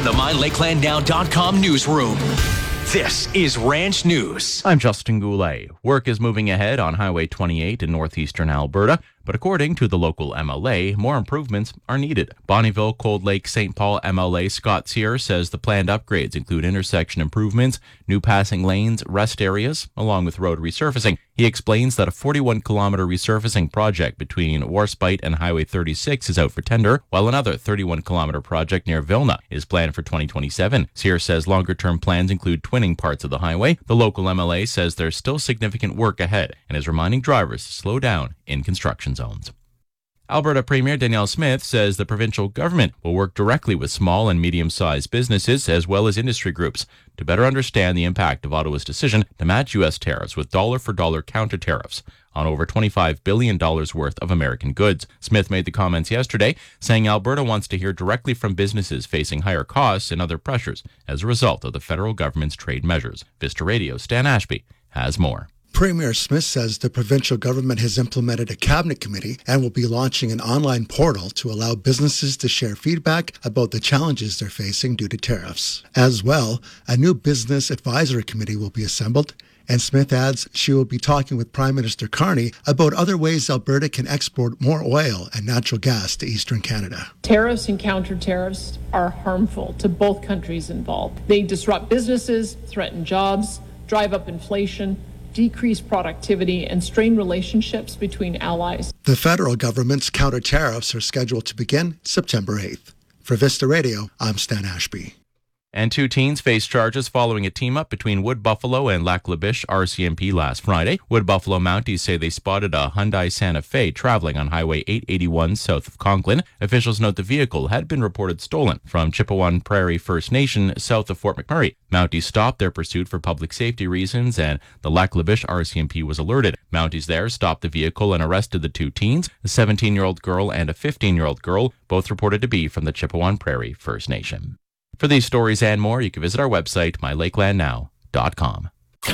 the MyLakelandNow.com newsroom. This is Ranch News. I'm Justin Goulet. Work is moving ahead on Highway 28 in northeastern Alberta, but according to the local MLA, more improvements are needed. Bonnyville, Cold Lake, St. Paul MLA Scott Sear says the planned upgrades include intersection improvements, new passing lanes, rest areas, along with road resurfacing. He explains that a 41-kilometer resurfacing project between Warspite and Highway 36 is out for tender, while another 31-kilometer project near Vilna is planned for 2027. Sear says longer-term plans include twinning parts of the highway. The local MLA says there's still significant work ahead and is reminding drivers to slow down in construction zones. Alberta Premier Danielle Smith says the provincial government will work directly with small and medium-sized businesses as well as industry groups to better understand the impact of Ottawa's decision to match U.S. tariffs with dollar-for-dollar counter tariffs on over $25 billion worth of American goods. Smith made the comments yesterday, saying Alberta wants to hear directly from businesses facing higher costs and other pressures as a result of the federal government's trade measures. Vista Radio, Stan Ashby has more. Premier Smith says the provincial government has implemented a cabinet committee and will be launching an online portal to allow businesses to share feedback about the challenges they're facing due to tariffs. As well, a new business advisory committee will be assembled, and Smith adds she will be talking with Prime Minister Carney about other ways Alberta can export more oil and natural gas to Eastern Canada. Tariffs and counter-tariffs are harmful to both countries involved. They disrupt businesses, threaten jobs, drive up inflation, decrease productivity, and strain relationships between allies. The federal government's counter tariffs are scheduled to begin September 8th. For Vista Radio, I'm Stan Ashby. And two teens faced charges following a team-up between Wood Buffalo and Lac La Biche RCMP last Friday. Wood Buffalo Mounties say they spotted a Hyundai Santa Fe traveling on Highway 881 south of Conklin. Officials note the vehicle had been reported stolen from Chippewa Prairie First Nation south of Fort McMurray. Mounties stopped their pursuit for public safety reasons, and the Lac La Biche RCMP was alerted. Mounties there stopped the vehicle and arrested the two teens, a 17-year-old girl and a 15-year-old girl, both reported to be from the Chippewa Prairie First Nation. For these stories and more, you can visit our website, mylakelandnow.com.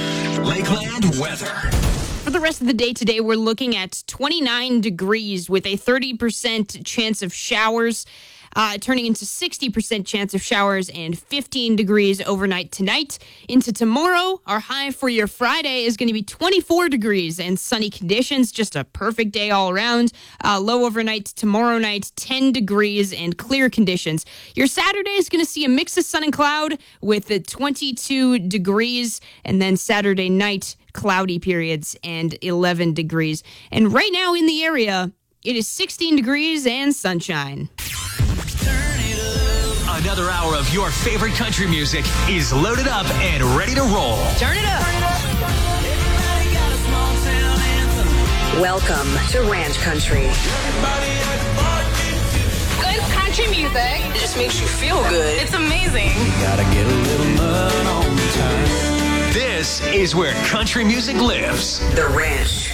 Lakeland weather. For the rest of the day today, we're looking at 29 degrees with a 30% chance of showers, turning into 60% chance of showers and 15 degrees overnight tonight. Into tomorrow, our high for your Friday is going to be 24 degrees and sunny conditions, just a perfect day all around. Low overnight tomorrow night, 10 degrees and clear conditions. Your Saturday is going to see a mix of sun and cloud with 22 degrees, and then Saturday night, cloudy periods and 11 degrees. And right now in the area, it is 16 degrees and sunshine. Another hour of your favorite country music is loaded up and ready to roll. Turn it up. Welcome to Ranch Country. Good country music. It just makes you feel good. It's amazing. You gotta get a little mud on the time. This is where country music lives. The Ranch.